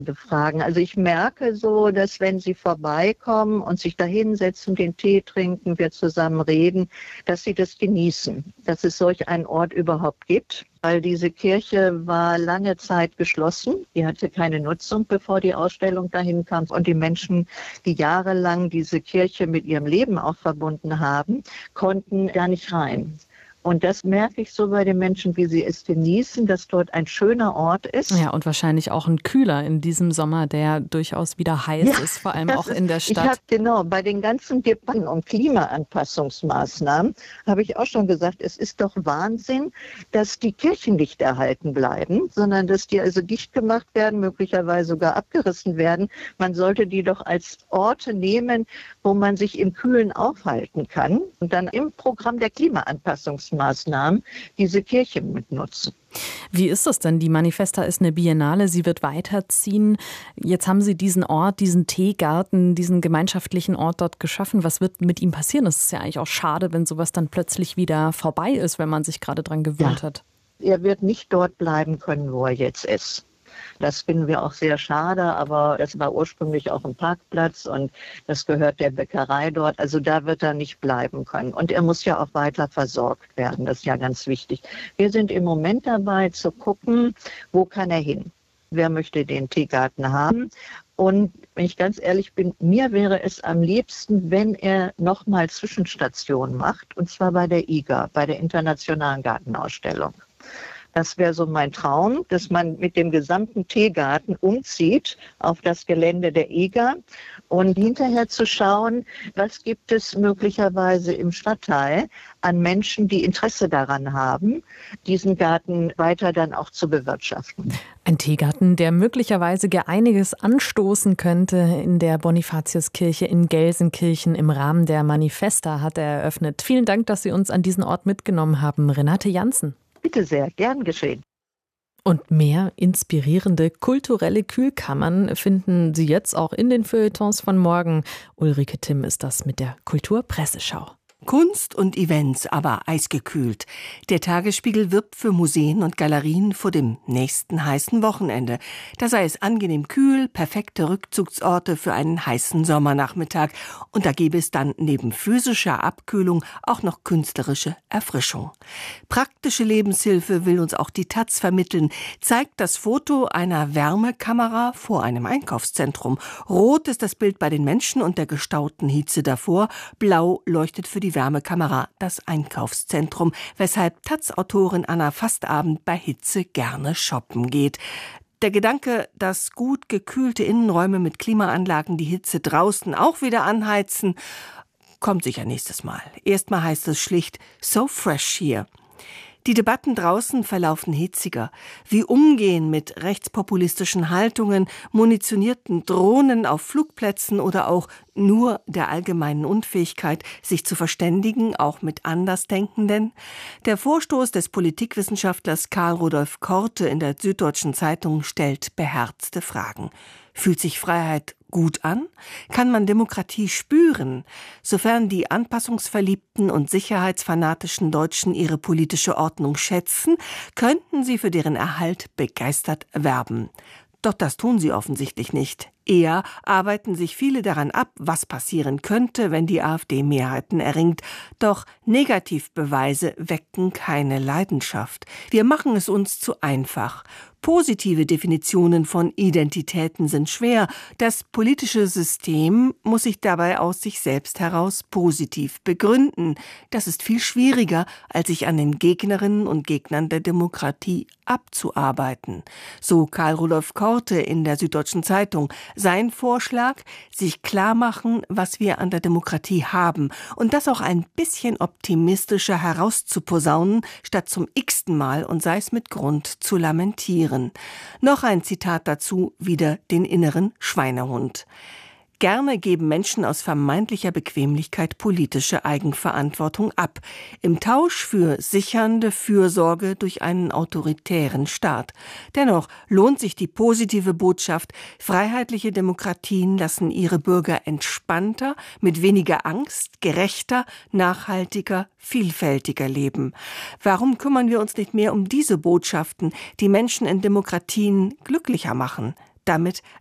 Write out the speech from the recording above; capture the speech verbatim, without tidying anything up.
befragen. Also ich merke so, dass wenn sie vorbeikommen und sich da hinsetzen, den Tee trinken, wir zusammen reden, dass sie das genießen, dass es solch einen Ort überhaupt gibt. Weil diese Kirche war lange Zeit geschlossen. Die hatte keine Nutzung, bevor die Ausstellung dahin kam. Und die Menschen, die jahrelang diese Kirche mit ihrem Leben auch verbunden haben, konnten da nicht rein. Und das merke ich so bei den Menschen, wie sie es genießen, dass dort ein schöner Ort ist. Ja, und wahrscheinlich auch ein Kühler in diesem Sommer, der durchaus wieder heiß ja, ist, vor allem auch in der Stadt. Ich hab, genau, bei den ganzen Debatten um Klimaanpassungsmaßnahmen habe ich auch schon gesagt, es ist doch Wahnsinn, dass die Kirchen nicht erhalten bleiben, sondern dass die also dicht gemacht werden, möglicherweise sogar abgerissen werden. Man sollte die doch als Orte nehmen, wo man sich im Kühlen aufhalten kann und dann im Programm der Klimaanpassungsmaßnahmen Maßnahmen diese Kirche mitnutzen. Wie ist das denn? Die Manifesta ist eine Biennale, sie wird weiterziehen. Jetzt haben Sie diesen Ort, diesen Teegarten, diesen gemeinschaftlichen Ort dort geschaffen. Was wird mit ihm passieren? Das ist ja eigentlich auch schade, wenn sowas dann plötzlich wieder vorbei ist, wenn man sich gerade dran gewöhnt ja. hat. Er wird nicht dort bleiben können, wo er jetzt ist. Das finden wir auch sehr schade, aber das war ursprünglich auch ein Parkplatz und das gehört der Bäckerei dort. Also da wird er nicht bleiben können. Und er muss ja auch weiter versorgt werden. Das ist ja ganz wichtig. Wir sind im Moment dabei zu gucken, wo kann er hin? Wer möchte den Teegarten haben? Und wenn ich ganz ehrlich bin, mir wäre es am liebsten, wenn er nochmal Zwischenstationen macht, und zwar bei der I G A, bei der Internationalen Gartenausstellung. Das wäre so mein Traum, dass man mit dem gesamten Teegarten umzieht auf das Gelände der I G A und hinterher zu schauen, was gibt es möglicherweise im Stadtteil an Menschen, die Interesse daran haben, diesen Garten weiter dann auch zu bewirtschaften. Ein Teegarten, der möglicherweise einiges anstoßen könnte in der Bonifatiuskirche in Gelsenkirchen im Rahmen der Manifesta hat er eröffnet. Vielen Dank, dass Sie uns an diesen Ort mitgenommen haben, Renate Janssen. Bitte sehr, gern geschehen. Und mehr inspirierende kulturelle Kühlkammern finden Sie jetzt auch in den Feuilletons von morgen. Ulrike Timm ist das mit der Kulturpresseschau. Kunst und Events, aber eisgekühlt. Der Tagesspiegel wirbt für Museen und Galerien vor dem nächsten heißen Wochenende. Da sei es angenehm kühl, perfekte Rückzugsorte für einen heißen Sommernachmittag. Und da gäbe es dann neben physischer Abkühlung auch noch künstlerische Erfrischung. Praktische Lebenshilfe will uns auch die Taz vermitteln, zeigt das Foto einer Wärmekamera vor einem Einkaufszentrum. Rot ist das Bild bei den Menschen und der gestauten Hitze davor. Blau leuchtet für die Wärmekamera das Einkaufszentrum, weshalb Taz-Autorin Anna Fastabend bei Hitze gerne shoppen geht. Der Gedanke, dass gut gekühlte Innenräume mit Klimaanlagen die Hitze draußen auch wieder anheizen, kommt sicher nächstes Mal. Erstmal heißt es schlicht "So fresh here". Die Debatten draußen verlaufen hitziger. Wie umgehen mit rechtspopulistischen Haltungen, munitionierten Drohnen auf Flugplätzen oder auch nur der allgemeinen Unfähigkeit, sich zu verständigen, auch mit Andersdenkenden? Der Vorstoß des Politikwissenschaftlers Karl Rudolf Korte in der Süddeutschen Zeitung stellt beherzte Fragen. Fühlt sich Freiheit gut an? Kann man Demokratie spüren? Sofern die anpassungsverliebten und sicherheitsfanatischen Deutschen ihre politische Ordnung schätzen, könnten sie für deren Erhalt begeistert werben. Doch das tun sie offensichtlich nicht. Eher arbeiten sich viele daran ab, was passieren könnte, wenn die AfD Mehrheiten erringt. Doch Negativbeweise wecken keine Leidenschaft. Wir machen es uns zu einfach. Positive Definitionen von Identitäten sind schwer. Das politische System muss sich dabei aus sich selbst heraus positiv begründen. Das ist viel schwieriger, als sich an den Gegnerinnen und Gegnern der Demokratie abzuarbeiten. So Karl Rudolf Korte in der Süddeutschen Zeitung. Sein Vorschlag: sich klar machen, was wir an der Demokratie haben und das auch ein bisschen optimistischer herauszuposaunen, statt zum x-ten Mal und sei es mit Grund zu lamentieren. Noch ein Zitat dazu, wieder den inneren Schweinehund. Gerne geben Menschen aus vermeintlicher Bequemlichkeit politische Eigenverantwortung ab, im Tausch für sichernde Fürsorge durch einen autoritären Staat. Dennoch lohnt sich die positive Botschaft, freiheitliche Demokratien lassen ihre Bürger entspannter, mit weniger Angst, gerechter, nachhaltiger, vielfältiger leben. Warum kümmern wir uns nicht mehr um diese Botschaften, die Menschen in Demokratien glücklicher machen? damit